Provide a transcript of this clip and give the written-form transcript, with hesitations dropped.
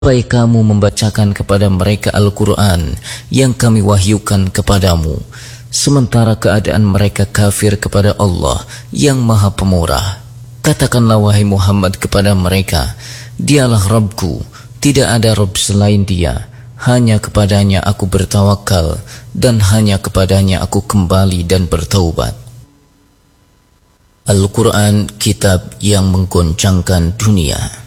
Sampai kamu membacakan kepada mereka Al-Quran yang kami wahyukan kepadamu, sementara keadaan mereka kafir kepada Allah yang Maha Pemurah. Katakanlah wahai Muhammad kepada mereka, Dialah Rabbku, tidak ada Rabb selain Dia, hanya kepadanya aku bertawakal dan hanya kepadanya aku kembali dan bertaubat. Al-Quran, kitab yang menggoncangkan dunia.